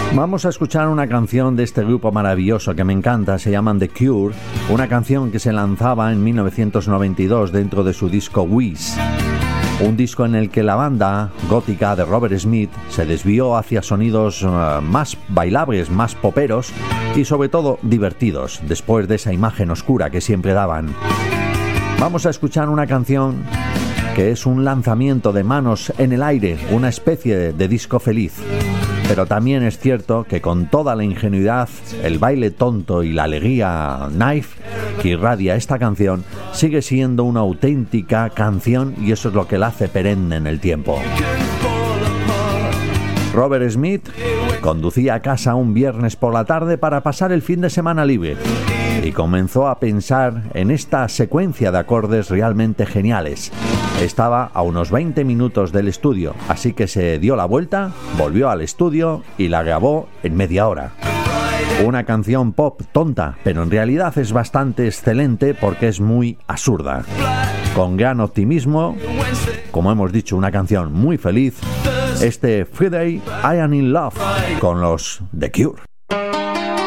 Vamos a escuchar una canción de este grupo maravilloso que me encanta, se llaman The Cure, una canción que se lanzaba en 1992 dentro de su disco Wish, un disco en el que la banda gótica de Robert Smith se desvió hacia sonidos más bailables, más poperos y sobre todo divertidos, después de esa imagen oscura que siempre daban. Vamos a escuchar una canción que es un lanzamiento de manos en el aire, una especie de disco feliz. Pero también es cierto que con toda la ingenuidad, el baile tonto y la alegría Knife que irradia esta canción, sigue siendo una auténtica canción y eso es lo que la hace perenne en el tiempo. Robert Smith conducía a casa un viernes por la tarde para pasar el fin de semana libre y comenzó a pensar en esta secuencia de acordes realmente geniales. Estaba a unos 20 minutos del estudio, así que se dio la vuelta, volvió al estudio y la grabó en media hora. Una canción pop tonta, pero en realidad es bastante excelente porque es muy absurda. Con gran optimismo, como hemos dicho, una canción muy feliz, este Friday I Am In Love con los The Cure.